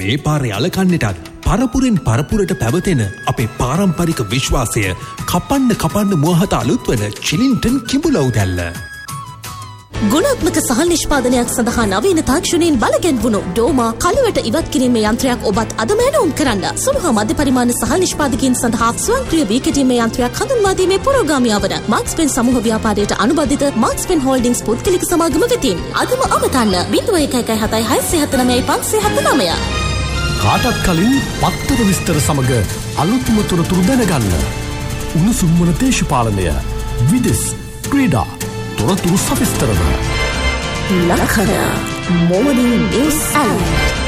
මේ පාරේ අලකන්නටත් පරපුරෙන් පරපුරට පැවතෙන අපේ පාරම්පරික විශ්වාසය කපන්න මුවහත අලුත් වන චිලින්ටන් කිඹුලව් දැල්ල. ගුණාත්මක සහල් නිෂ්පාදනයක් සඳහා නවීන තාක්ෂණයෙන් බලගැන්වුණු ඩෝමා කළුවට ඉවත් කිරීමේ යන්ත්‍රයක් ඔබත් අදම ඇනවුම් කරන්න. සුළු හා මධ්‍ය පරිමාණ සහල් නිෂ්පාදකයන් සඳහා ස්වයංක්‍රීය වී කැටීමේ යන්ත්‍රයක් හඳුන්වා දීමේ පුරෝගාමියා වන මාක්ස්පෙන් සමූහ ව්‍යාපාරයට අනුබද්ධිත මාක්ස්පෙන් හෝල්ඩින්ග්ස් පුද්ගලික සමාගම වෙතින් අදම අමතන්න 0117765579. කාටත් කලින් පත්තර විස්තර සමග අලුත්ම තොරතුරු දැනගන්න. උණුසුම් වන දේශපාලනය, විදෙස්, ක්‍රීඩා, තොරතුරු සවිස්තරව. ලක්හන මොවනින් නිවුස් ඇලර්ට්.